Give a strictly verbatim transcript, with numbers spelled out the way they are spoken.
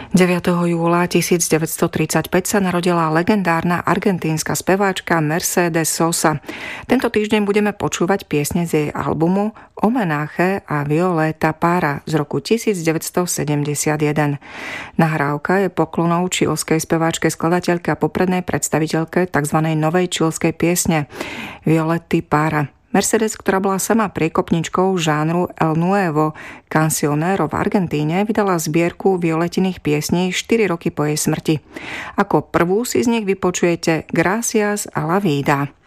deviateho júla tisícdeväťstotridsaťpäť sa narodila legendárna argentínska speváčka Mercedes Sosa. Tento týždeň budeme počúvať piesne z jej albumu Homenaje a Violeta Parra z roku devätnásťsedemdesiatjeden. Nahrávka je poklonou čilskej speváčke, skladateľke a poprednej predstaviteľke tzv. Novej čilskej piesne Violety Parra. Mercedes, ktorá bola sama priekopničkou žánru El Nuevo Cancionero v Argentíne, vydala zbierku Violetiných piesní štyri roky po jej smrti. Ako prvú si z nich vypočujete Gracias a la vida.